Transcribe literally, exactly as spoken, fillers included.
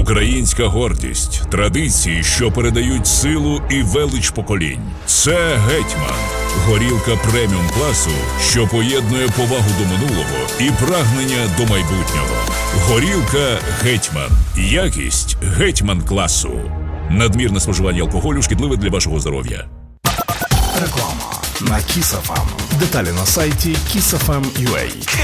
Українська гордість, традиції, що передають силу і велич поколінь. Це «Гетьман» – горілка преміум класу, що поєднує повагу до минулого і прагнення до майбутнього. Горілка «Гетьман». Якість «Гетьман» класу. Надмірне споживання алкоголю шкідливе для вашого здоров'я. Реклама на Kiss еф ем. Деталі на сайті kiss еф ем крапка ю а.